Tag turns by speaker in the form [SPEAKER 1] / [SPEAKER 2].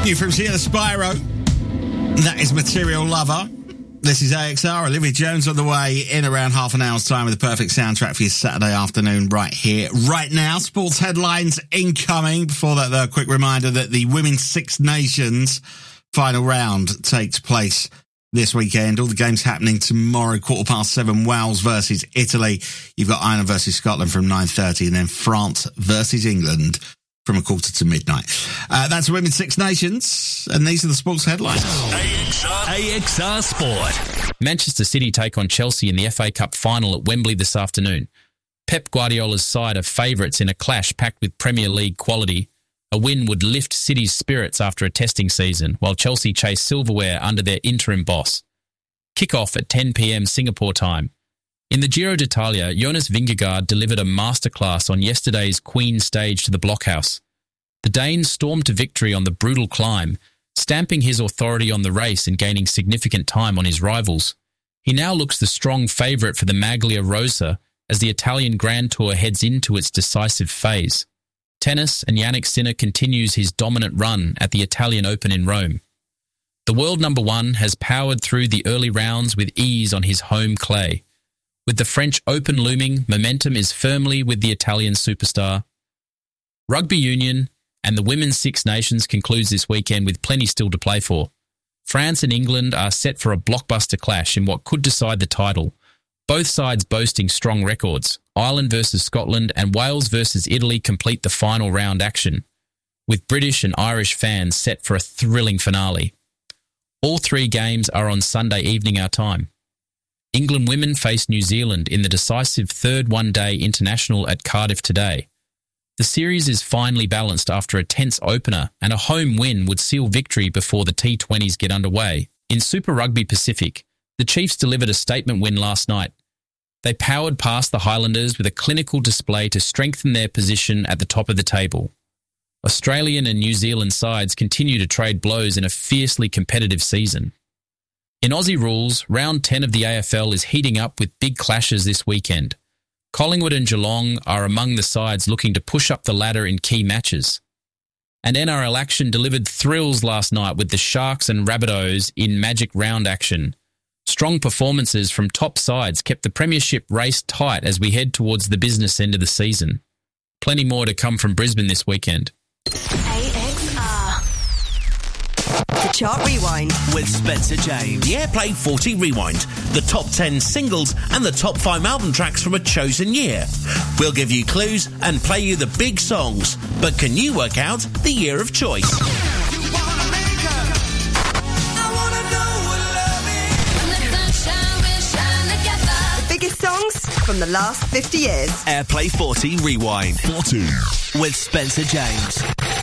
[SPEAKER 1] New from Sierra Spyro. That is Material Lover. This is AXR. Olivia Jones on the way in around half an hour's time with the perfect soundtrack for your Saturday afternoon right here, right now. Sports headlines incoming. Before that, though, a quick reminder that the Women's Six Nations final round takes place this weekend. All the games happening tomorrow, 7:15, Wales versus Italy. You've got Ireland versus Scotland from 9:30, and then France versus England from 1:15 to midnight. That's Women's Six Nations, and these are the sports headlines.
[SPEAKER 2] AXR Sport. Manchester City take on Chelsea in the FA Cup final at Wembley this afternoon. Pep Guardiola's side are favourites in a clash packed with Premier League quality. A win would lift City's spirits after a testing season, while Chelsea chase silverware under their interim boss. Kick-off at 10 p.m. Singapore time. In the Giro d'Italia, Jonas Vingegaard delivered a masterclass on yesterday's Queen stage to the Blockhouse. The Dane stormed to victory on the brutal climb, stamping his authority on the race and gaining significant time on his rivals. He now looks the strong favourite for the Maglia Rosa as the Italian Grand Tour heads into its decisive phase. Tennis, and Jannik Sinner continues his dominant run at the Italian Open in Rome. The world number one has powered through the early rounds with ease on his home clay. With the French Open looming, momentum is firmly with the Italian superstar. Rugby Union and the Women's Six Nations concludes this weekend with plenty still to play for. France and England are set for a blockbuster clash in what could decide the title. Both sides boasting strong records. Ireland versus Scotland and Wales versus Italy complete the final round action, with British and Irish fans set for a thrilling finale. All three games are on Sunday evening our time. England women face New Zealand in the decisive third one-day international at Cardiff today. The series is finely balanced after a tense opener, and a home win would seal victory before the T20s get underway. In Super Rugby Pacific, the Chiefs delivered a statement win last night. They powered past the Highlanders with a clinical display to strengthen their position at the top of the table. Australian and New Zealand sides continue to trade blows in a fiercely competitive season. In Aussie rules, round 10 of the AFL is heating up with big clashes this weekend. Collingwood and Geelong are among the sides looking to push up the ladder in key matches. And NRL action delivered thrills last night with the Sharks and Rabbitohs in Magic Round action. Strong performances from top sides kept the premiership race tight as we head towards the business end of the season. Plenty more to come from Brisbane this weekend.
[SPEAKER 3] AXR. The Chart Rewind
[SPEAKER 4] with Spencer James. The Airplay 40 Rewind. The top 10 singles and the top 5 album tracks from a chosen year. We'll give you clues and play you the big songs. But can you work out the year of choice?
[SPEAKER 3] Biggest songs from the last 50 years.
[SPEAKER 4] Airplay 40 Rewind. 40. With Spencer James.